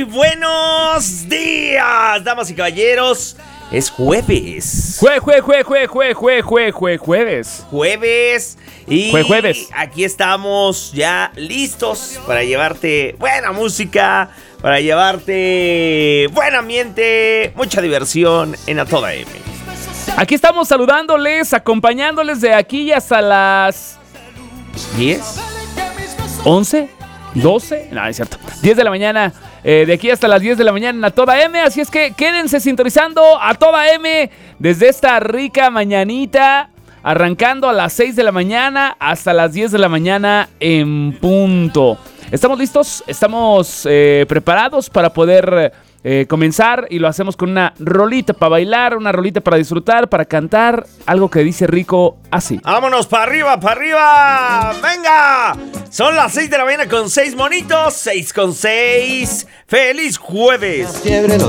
Buenos días, damas y caballeros. Es jueves. Jueves. Y Jueves. aquí estamos ya listos para llevarte buena música, para llevarte buen ambiente, mucha diversión en A Toda M. Aquí estamos saludándoles, acompañándoles de aquí hasta las 10, 11, 12, no, es cierto, 10 de la mañana. De aquí hasta las 10 de la mañana en A Toda M. Así es que quédense sintonizando A Toda M desde esta rica mañanita, arrancando a las 6 de la mañana hasta las 10 de la mañana en punto. ¿Estamos listos? ¿Estamos preparados para poder comenzar? Y lo hacemos con una rolita para bailar, una rolita para disfrutar, para cantar. Algo que dice Rico así. ¡Vámonos para arriba, para arriba! ¡Venga! Son las 6 de la mañana con 6 monitos, 6 con 6. ¡Feliz jueves! Fiebre,